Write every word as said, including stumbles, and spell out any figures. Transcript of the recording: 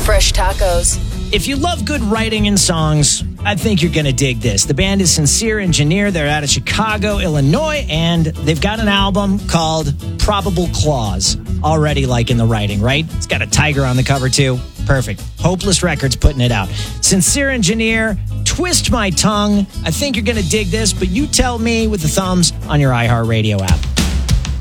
fresh tacos. If you love good writing and songs, I think you're going to dig this. The band is Sincere Engineer. They're out of Chicago, Illinois, and they've got an album called Probable Clause. Already liking the writing, right? It's got a tiger on the cover, too. Perfect. Hopeless Records putting it out. Sincere Engineer, Twist My Tongue. I think you're going to dig this, but you tell me with the thumbs on your iHeartRadio app.